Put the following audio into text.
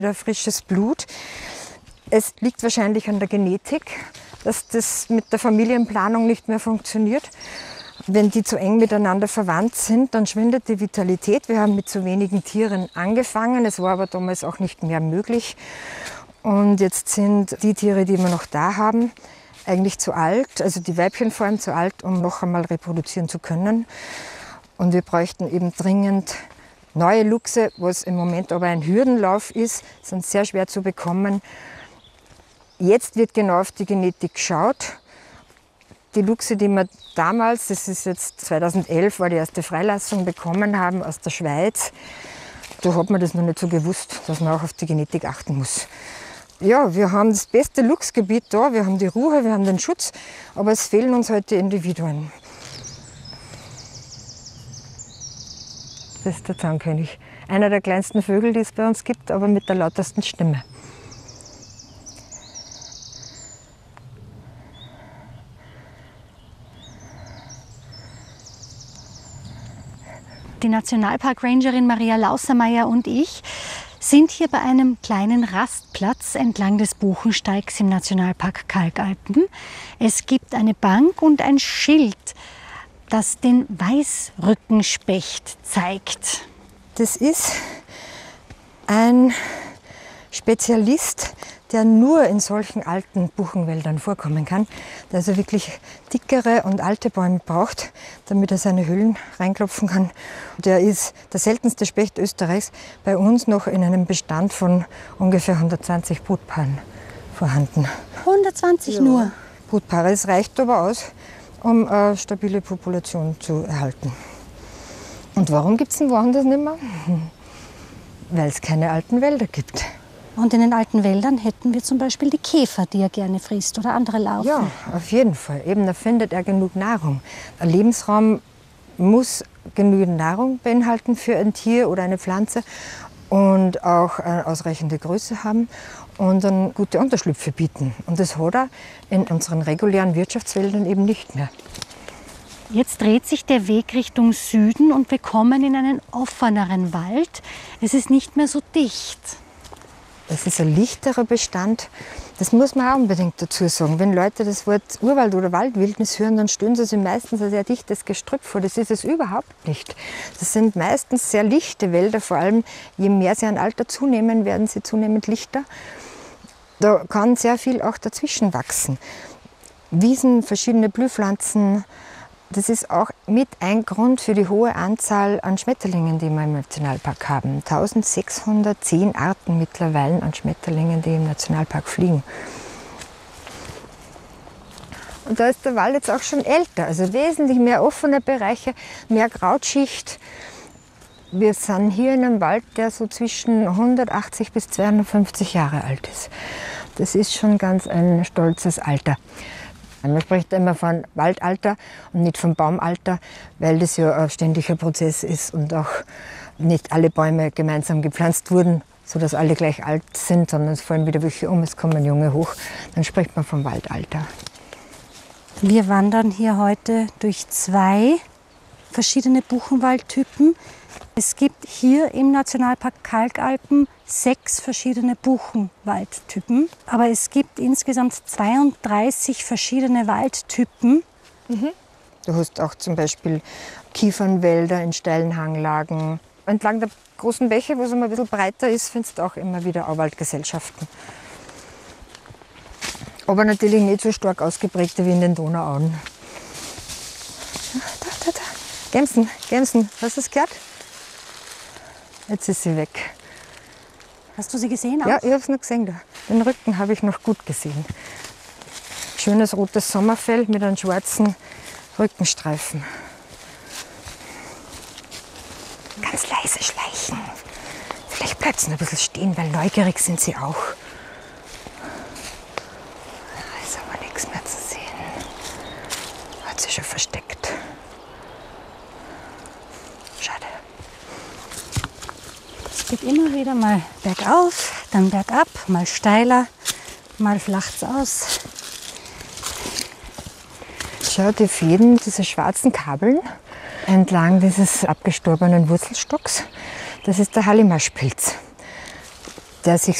oder frisches Blut. Es liegt wahrscheinlich an der Genetik, dass das mit der Familienplanung nicht mehr funktioniert. Wenn die zu eng miteinander verwandt sind, dann schwindet die Vitalität. Wir haben mit zu wenigen Tieren angefangen, es war aber damals auch nicht mehr möglich. Und jetzt sind die Tiere, die wir noch da haben, eigentlich zu alt, also die Weibchen vor allem zu alt, um noch einmal reproduzieren zu können. Und wir bräuchten eben dringend neue Luchse, was im Moment aber ein Hürdenlauf ist, sind sehr schwer zu bekommen. Jetzt wird genau auf die Genetik geschaut. Die Luchse, die wir damals, das ist jetzt 2011, war die erste Freilassung bekommen haben aus der Schweiz, da hat man das noch nicht so gewusst, dass man auch auf die Genetik achten muss. Ja, wir haben das beste Luchsgebiet da, wir haben die Ruhe, wir haben den Schutz, aber es fehlen uns heute Individuen. Das ist der Zaunkönig. Einer der kleinsten Vögel, die es bei uns gibt, aber mit der lautesten Stimme. Die Nationalpark-Rangerin Maria Lausermeier und ich sind hier bei einem kleinen Rastplatz entlang des Buchensteigs im Nationalpark Kalkalpen. Es gibt eine Bank und ein Schild, das den Weißrückenspecht zeigt. Das ist ein Spezialist, der nur in solchen alten Buchenwäldern vorkommen kann, der also wirklich dickere und alte Bäume braucht, damit er seine Höhlen reinklopfen kann. Der ist der seltenste Specht Österreichs, bei uns noch in einem Bestand von ungefähr 120 Brutpaaren vorhanden. 120 ja. Nur? Brutpaare, es reicht aber aus, um eine stabile Population zu erhalten. Und warum gibt es denn woanders nicht mehr? Weil es keine alten Wälder gibt. Und in den alten Wäldern hätten wir zum Beispiel die Käfer, die er gerne frisst, oder andere Larven. Ja, auf jeden Fall. Eben, da findet er genug Nahrung. Ein Lebensraum muss genügend Nahrung beinhalten für ein Tier oder eine Pflanze und auch eine ausreichende Größe haben und dann gute Unterschlüpfe bieten. Und das hat er in unseren regulären Wirtschaftswäldern eben nicht mehr. Jetzt dreht sich der Weg Richtung Süden und wir kommen in einen offeneren Wald. Es ist nicht mehr so dicht. Das ist ein lichterer Bestand. Das muss man auch unbedingt dazu sagen. Wenn Leute das Wort Urwald oder Waldwildnis hören, dann stellen sie sich meistens ein sehr dichtes Gestrüpp vor. Das ist es überhaupt nicht. Das sind meistens sehr lichte Wälder. Vor allem, je mehr sie an Alter zunehmen, werden sie zunehmend lichter. Da kann sehr viel auch dazwischen wachsen. Wiesen, verschiedene Blühpflanzen. Das ist auch mit ein Grund für die hohe Anzahl an Schmetterlingen, die wir im Nationalpark haben. 1610 Arten mittlerweile an Schmetterlingen, die im Nationalpark fliegen. Und da ist der Wald jetzt auch schon älter, also wesentlich mehr offene Bereiche, mehr Krautschicht. Wir sind hier in einem Wald, der so zwischen 180 bis 250 Jahre alt ist. Das ist schon ganz ein stolzes Alter. Man spricht immer von Waldalter und nicht von Baumalter, weil das ja ein ständiger Prozess ist und auch nicht alle Bäume gemeinsam gepflanzt wurden, sodass alle gleich alt sind, sondern es fallen wieder welche um, es kommen junge hoch. Dann spricht man vom Waldalter. Wir wandern hier heute durch 2 verschiedene Buchenwaldtypen. Es gibt hier im Nationalpark Kalkalpen 6 verschiedene Buchenwaldtypen, aber es gibt insgesamt 32 verschiedene Waldtypen. Du hast auch zum Beispiel Kiefernwälder in steilen Hanglagen. Entlang der großen Bäche, wo es immer ein bisschen breiter ist, findest du auch immer wieder Auwaldgesellschaften. Aber natürlich nicht so stark ausgeprägte wie in den Donauauen. Da. Gämsen, hast du es gehört? Jetzt ist sie weg. Hast du sie gesehen auch? Ja, ich habe es noch gesehen. Da. Den Rücken habe ich noch gut gesehen. Schönes rotes Sommerfell mit einem schwarzen Rückenstreifen. Ganz leise schleichen. Vielleicht bleibt sie noch ein bisschen stehen, weil neugierig sind sie auch. Da ist aber nichts mehr zu sehen. Hat sie schon versteckt. Schade. Es geht immer wieder mal bergauf, dann bergab, mal steiler, mal flacht's aus. Schau, die Fäden, diese schwarzen Kabeln entlang dieses abgestorbenen Wurzelstocks, das ist der Hallimaschpilz. der sich